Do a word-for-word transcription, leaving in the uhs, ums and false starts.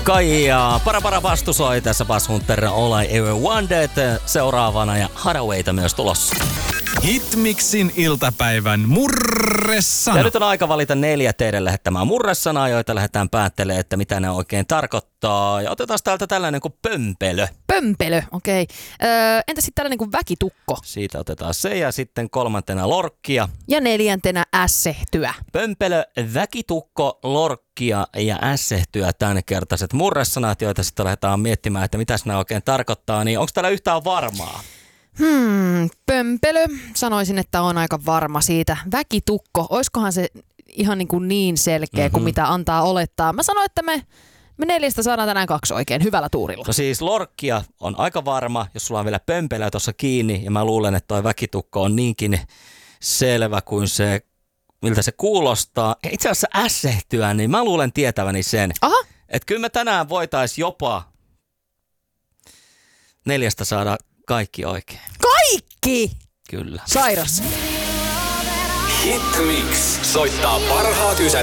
Kai ja para para vastu soi tässä Buzz Hunter All I Ever Wanted seuraavana ja Hathawayta myös tulossa. Hitmixin iltapäivän murresana. Ja nyt on aika valita neljä teidän lähettämään murresanaa, joita lähdetään päättelemään, että mitä ne oikein tarkoittaa. Ja otetaan täältä tällainen kuin pömpelö. Pömpelö, okei. Okay. Öö, entä sitten tällainen kuin väkitukko? Siitä otetaan se ja sitten kolmantena lorkkia. Ja neljäntenä ässehtyä. Pömpelö, väkitukko, lorkkia ja ässehtyä tämänkertaiset murresanat, joita sitten lähdetään miettimään, että mitä nämä oikein tarkoittaa. Niin onko täällä yhtään varmaa? Hmm, pömpelö. Sanoisin, että on aika varma siitä. Väkitukko, oiskohan se ihan niin, kuin niin selkeä mm-hmm. kuin mitä antaa olettaa. Mä sanoin, että me, me neljästä saadaan tänään kaksi oikein hyvällä tuurilla. No siis lorkkia on aika varma, jos sulla on vielä pömpelöä tuossa kiinni. Ja mä luulen, että toi väkitukko on niinkin selvä kuin se, miltä se kuulostaa. Ja itse asiassa ässehtyä, niin mä luulen tietäväni sen. Aha. Että kyllä me tänään voitaisiin jopa neljästä saada kaikki oikein. Kaikki? Kyllä. Sairas. Hitmix soittaa parhaat ysät